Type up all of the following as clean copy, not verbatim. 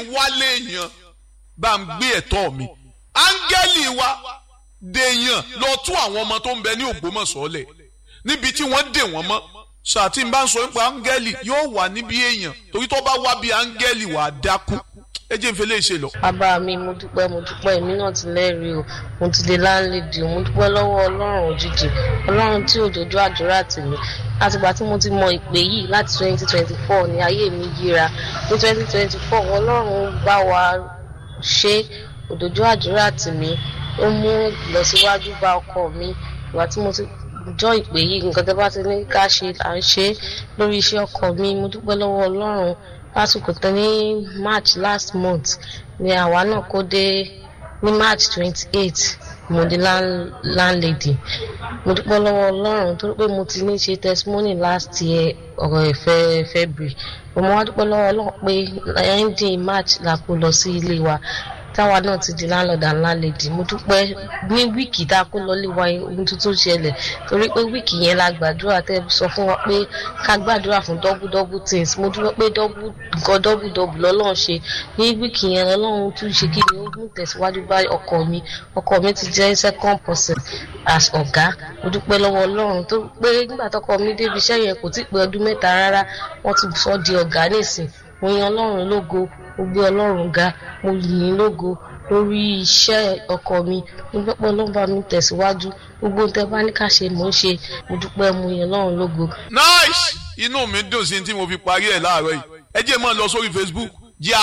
wálé èèyàn bá ń gbé ẹ̀tọ́ mi áńgẹ́lì wa dèèyàn lọ tú àwọn ọmọ tó ń bẹ ní Ògbómọ̀ṣọ́ lẹ̀ níbi tí wọ́n dè wọ́n mọ́ ṣàtì bá ń sọ nípa áńgẹ́lì yóò wà níbi èèyàn torí tó bá wá bí áńgẹ́lì wà á dákú ẹ jẹ́ n fẹ́ lè ṣe lọ. bàbá mi mo dúpẹ́ èmi náà ti lẹ́rìí o mo ti di láńlẹ́dì mo dúpẹ́ lọ́wọ́ ọlọ́run òjijì ọlọ́run tí òjòjú àdúrà tì mí látìgbà tí mo ti mọ ìpè yìí láti 2024 ní ayé mi yíra ní 2024 ọlọ́run bá wa ṣe òjòjú àdúrà tì mí ó mú ìlọsíwájú bá ọkọ mi ìgbà tí mo ti jọ ìpè yìí nǹkan tẹ́ bá ti ní ká ṣe à ń ṣe lórí iṣẹ́ ọkọ mi mo dúpẹ́ lọ́wọ́ ọlọ́run lásìkò tó ní March last month ni àwa náà kó dé ní March 28 mo di landlady mo dúpẹ́ lọ́wọ́ ọlọ́run torí pé mo ti ní ṣe testimony last year ọ̀rọ̀ ẹ̀fẹ́ February mo wá dúpẹ́ lọ́wọ́ ọlọ́run pé ending March la kó lọ sí ilé wa táwa náà ti di landlord and landlady mo dúpẹ́ ní wíìkì tá a kó lọ lé wa ohun tuntun ṣẹlẹ̀ torí pé wíìkì yẹn la gbàdúrà tẹ́ sọ fún wa pé ká gbàdúrà fún double things mo dúpẹ́ pé nǹkan double lọ́lọ́run ṣe ní wíìkì yẹn lọ́lọ́run tún ṣe kí ni ó mú tẹ̀síwájú bá ọkọ mi ti jẹ́ second person as ọ̀gá mo dúpẹ́ lọ́wọ́ ọlọ́run tó pé nígbà tọkọ mi débi iṣẹ́ yẹn kò tí ì pé ọdún 3 rárá wọ́n ti sọ di ọ̀gá nísìn mo yan ọlọ́run lógo mo gbé ọlọ́run ga mo yìn lógo lórí iṣẹ́ ọkọ mi mo dúpẹ́ ló ń bá mi tẹ̀síwájú gbogbo tẹ́ bá ní ká ṣe mò ń ṣe mo dúpẹ́ mo yan ọlọ́run lógo. nice inú mi dùn sí tí mo fi parí ẹ̀ láàárọ̀ yìí ẹ jẹ́ máa lọ sórí Facebook jẹ́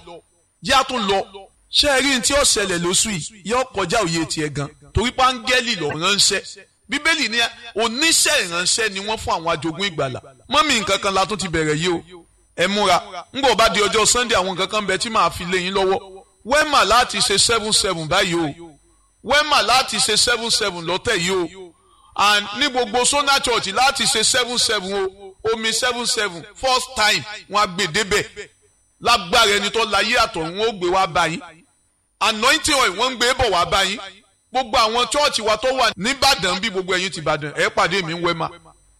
à tún lọ ṣé ẹ rí ní tí ó ṣẹlẹ̀ lóṣù yìí yóò kọjá òye tiẹ̀ gan torí páńgẹ́lì lọ ránṣẹ́ bíbélì ní oníṣẹ́ ìránṣẹ́ ni wọ́n fún àwọn ajogún ìgbàlà mọ́mí nǹkan kan la tún ti bẹ̀rẹ̀ yìí o ẹ múra ńgbọ̀ bá di ọjọ́ Sunday àwọn nǹkan kan bẹ tí màá fi lé yín lọ́wọ́ wẹ́mà láti ṣe 7-7 báyìí o wẹ́mà láti ṣe 7-7 lọ́tẹ̀ yìí o and ní gbogbo Sona Church láti ṣe 7-7 o omi 7-7 first time wọn á gbé débẹ̀ lágbára ẹni tó láyé àtọ̀run ó gbé wá báyìí anointing oil wọ́n ń gbé bọ̀ wá báyìí gbogbo àwọn chọ́ọ̀chì wa tó wà níbàdàn bí gbogbo ẹ̀yin ti Ìbàdàn ẹ̀ pàdé mi ń wẹ́mà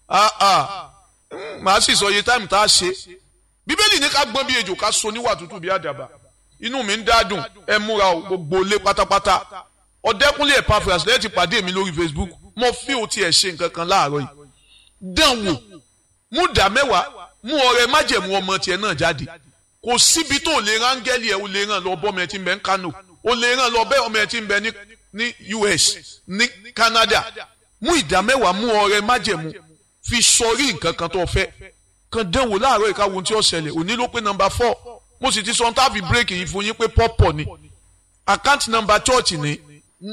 màá sì sọ iye táìmù tá a ṣe bíbélì ní ká gbọ́n bí ejò ká so níwà tútù bí àdàbà inú mi ń dádùn ẹ múra o gbogbo lé pátápátá Ọ̀dẹ́kúnlé Epaphras lẹ́yìn ti pàdé mi lórí Facebook mo fi o tiẹ̀ ṣe nǹkan kan láàárọ̀ yìí dán wò mú ìdá mẹ́wàá mú ọrẹ májẹ̀mú ọmọ tiẹ̀ náà jáde kò síbi tó lè rán áńgẹ́lì ẹ̀ o lè ràn lọ bọ́ ọmọ ẹ̀ tí ń bẹ ní Kano o lè ràn lọ bẹ́ ọmọ ẹ̀ tí ń bẹ ní US ní Canada mú ìdá mẹ́wàá mú ọrẹ májẹ̀mú fi sọrí nǹkan kan tó fẹ́ kan dánwò láàárọ̀ ìkáwọn tí ó ṣẹlẹ̀ òní ló pé number 4 mo sì ti sọ táàbì bírèkì yìí fún yín pé pọ́pọ̀ ni account number church ní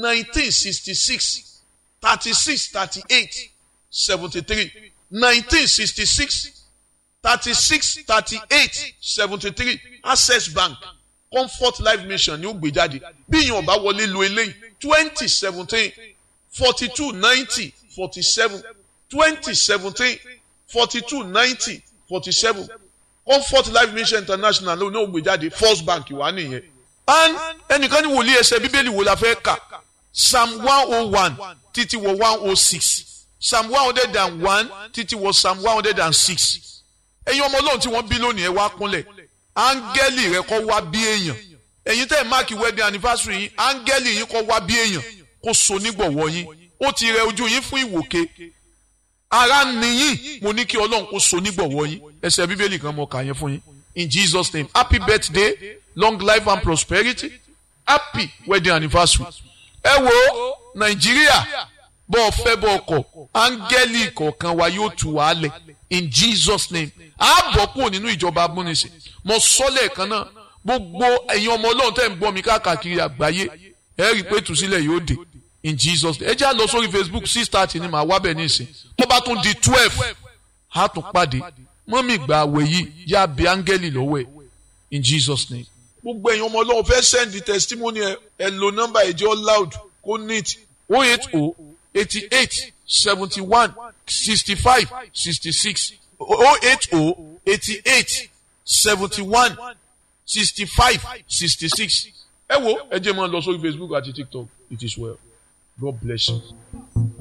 1966 36 38 73 1966 36 38 73 Access Bank Comfort Life Mission ni ó gbé jáde bí ìyẹn ọba wọlé lo eléyìí 2017 42 90 47 2017 42 90 47 Comfort Life Mission International ló ní ògbé jáde First Bank wà nìyẹn. and ẹnìkan ní wòlíì ẹsẹ̀ bíbélì wo la fẹ́ kà Psalm 101 títí wọ 106 Psalm 101 títí wọ Psalm 106 ẹ̀yin ọmọ Ọlọ́run tí wọ́n bí lónìí ẹ wá kúnlẹ̀ áńgẹ́lì rẹ kó wá bí èèyàn ẹ̀yin tẹ́ ẹ̀ máàkì wedding anniversary yín áńgẹ́lì yín kó wá bí èèyàn kó so nígbọ̀wọ́ yín ó ti rẹ ojú yín fún ìwòke ara nìyí mo ní kí Ọlọ́run kó so nígbọ̀wọ́ yín ẹsẹ̀ bíbélì kan mo kà yẹn fún yín in Jesus name happy birthday long life and prosperity happy wedding anniversary. ẹ wo Nàìjíríà bọ́ ọ fẹ́ bọ́ ọkọ̀ áńgẹ́lì kọ̀ọ̀kan wa yóò tù wá lẹ̀ in Jesus name a bọ̀ kúrò nínú ìjọba amúnisìn mo sọ lẹ́ẹ̀kan náà gbogbo ẹ̀yin ọmọ Ọlọ́run tẹ́ ń gbọ́ mi káàkiri àgbáyé ẹ rí i pé ìtúsílẹ̀ yóò dé in Jesus name ẹ jẹ́ à lọ sórí Facebook 6:30 ni màá wá bẹ̀ nísìn tó bá tún di 12 á tún pàdé mọ́mì gba àwẹ̀ yìí yá bí áńgẹ́lì lọ́wọ́ ẹ̀ in Jesus name. gbogbo ẹ̀yin ọmọ Ọlọ́run fẹ́ send the testimony ẹ lo nọ́mbà ẹ̀jẹ̀ loud kó neat 080 88 71 65 66 080 88 71 65 66. ẹ wo ẹ jẹ́ máa lọ sórí Facebook àti TikTok. It is well. God bless you.